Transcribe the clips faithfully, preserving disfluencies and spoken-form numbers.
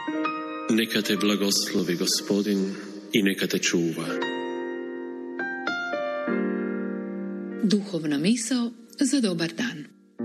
Neka te blagoslovi Gospodin i neka te čuva. Duhovna misao za dobar dan.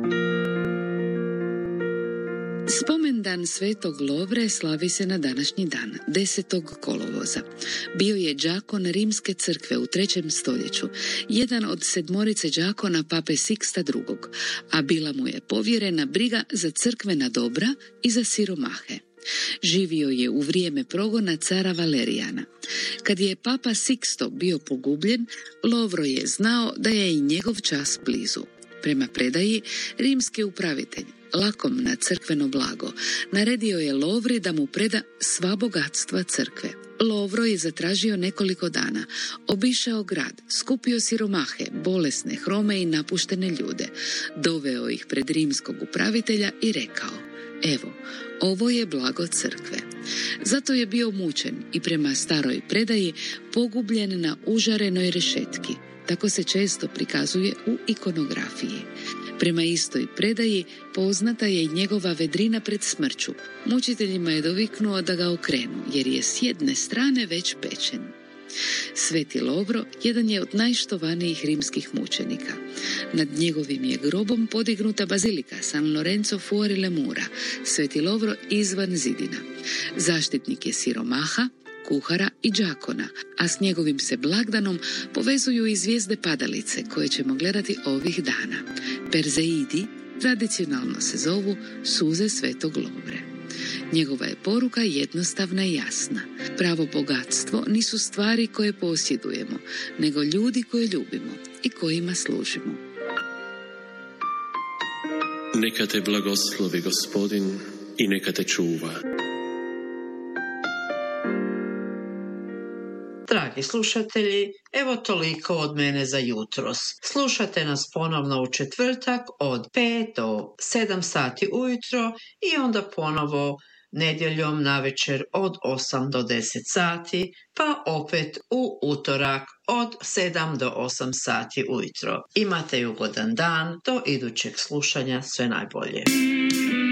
Spomendan Svetog Lovre slavi se na današnji dan, desetog kolovoza. Bio je đakon Rimske crkve u trećem stoljeću, jedan od sedmorice đakona pape Siksta drugog, a bila mu je povjerena briga za crkvena dobra i za siromahe. Živio je u vrijeme progona cara Valerijana. Kad je papa Siksto bio pogubljen, Lovro je znao da je i njegov čas blizu. Prema predaji, rimski upravitelj, lakom na crkveno blago, naredio je Lovri da mu preda sva bogatstva crkve. Lovro je zatražio nekoliko dana, obišao grad, skupio siromahe, bolesne, hrome i napuštene ljude, doveo ih pred rimskog upravitelja i rekao: evo, ovo je blago crkve. Zato je bio mučen i prema staroj predaji pogubljen na užarenoj rešetki. Tako se često prikazuje u ikonografiji. Prema istoj predaji poznata je i njegova vedrina pred smrću. Mučiteljima je doviknuo da ga okrenu, jer je s jedne strane već pečen. Sveti Lovro jedan je od najštovanijih rimskih mučenika. Nad njegovim je grobom podignuta bazilika San Lorenzo fuori le mura, Sveti Lovro izvan zidina. Zaštitnik je siromaha, kuhara i đakona, a s njegovim se blagdanom povezuju i zvijezde padalice koje ćemo gledati ovih dana. Perzeidi tradicionalno se zovu suze Svetog Lovre. Njegova je poruka jednostavna i jasna. Pravo bogatstvo nisu stvari koje posjedujemo, nego ljudi koje ljubimo i kojima služimo. Neka te blagoslovi Gospodin i neka te čuva. Dragi slušatelji, evo toliko od mene za jutros. Slušate nas ponovno u četvrtak od pet do sedam sati ujutro i onda ponovo nedjeljom navečer od osam do deset sati, pa opet u utorak od sedam do osam sati ujutro. Imate ugodan dan, do idućeg slušanja, sve najbolje.